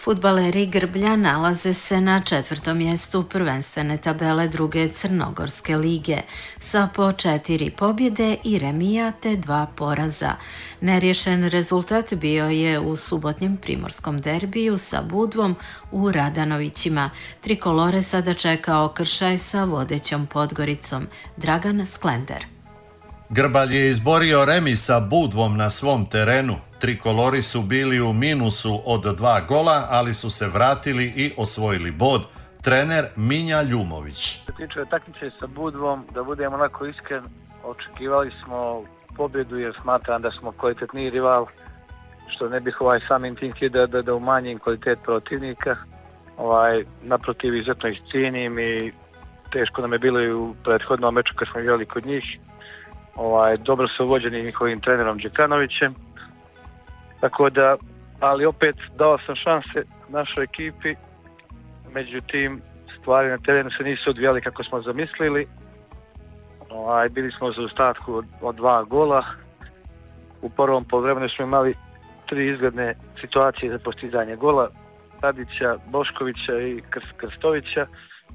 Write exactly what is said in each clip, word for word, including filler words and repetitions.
Fudbaleri Grblja nalaze se na četvrtom mjestu prvenstvene tabele druge Crnogorske lige sa po četiri pobjede i remija te dva poraza. Nerješen rezultat bio je u subotnjem primorskom derbiju sa Budvom u Radanovićima. Trikolore sada čeka okršaj sa vodećom Podgoricom. Dragan Sklender. Grbalj je izborio remi sa Budvom na svom terenu. Trikolori su bili u minusu od dva gola, ali su se vratili i osvojili bod. Trener Minja Ljumović. Što se tiče takmice sa Budvom, da budemo onako iskren, očekivali smo pobjedu jer smatram da smo kvalitetniji rival, što ne bih ovaj samim tim htio da, da, da umanjim kvalitet protivnika. Ovaj, naprotiv, izuzetno ih cijenim i teško nam je bilo i u prethodnom meču kad smo igrali kod njih. Ovaj, dobro su vođeni njihovim trenerom Đekanovićem. Tako da, ali opet dao sam šanse našoj ekipi, međutim stvari na terenu se nisu odvijali kako smo zamislili. Ovaj, bili smo u zaostatku od, od dva gola. U prvom poluvremenu smo imali tri izgledne situacije za postizanje gola, Tadića, Boškovića i Krstovića.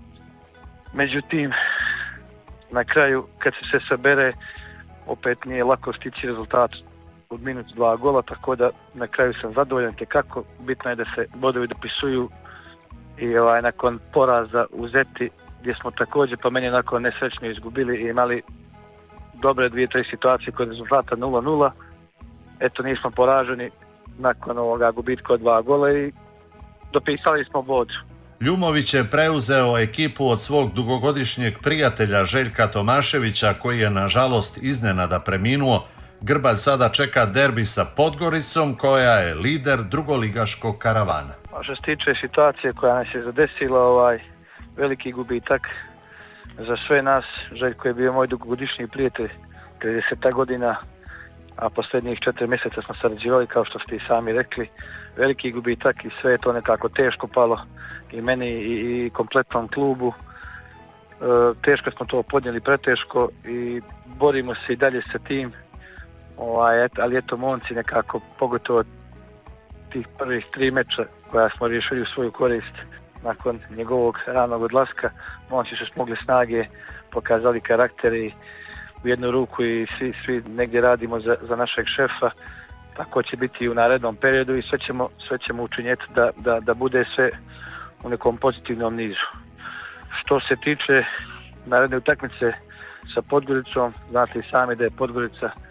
Međutim, na kraju kad se sve sabere, opet nije lako stići rezultat od minut dva gola, tako da na kraju sam zadovoljan tekako. Bitno je da se bodovi dopisuju i ovaj, nakon poraza u Zeti, gdje smo također po meni nakon nesrećno izgubili i imali dobre dvije, tri situacije kod rezultata nula nula. Eto, nismo poraženi nakon ovoga gubitka od dva gola i dopisali smo bod. Ljumović je preuzeo ekipu od svog dugogodišnjeg prijatelja Željka Tomaševića, koji je nažalost iznenada preminuo. Grbalj sada čeka derbi sa Podgoricom, koja je lider drugoligaškog karavana. A što se tiče situacije koja nas je zadesila, ovaj veliki gubitak za sve nas. Željko je bio moj dugogodišnji prijatelj, trideset godina, a posljednjih četiri mjeseca smo sarađivali, kao što ste i sami rekli. Veliki gubitak i sve je to nekako teško palo i meni i, i kompletnom klubu. E, teško smo to podnijeli, preteško, i borimo se i dalje sa tim. Ovaj, et, ali eto, momci nekako, pogotovo tih prvih tri meča koja smo riješili u svoju korist nakon njegovog ranog odlaska, momci su smogli snage, pokazali karakter i u jednu ruku i svi, svi negdje radimo za, za našeg šefa. Tako će biti i u narednom periodu i sve ćemo, sve ćemo učinjeti da, da, da bude sve u nekom pozitivnom nizu. Što se tiče naredne utakmice sa Podgoricom, znate i sami da je Podgorica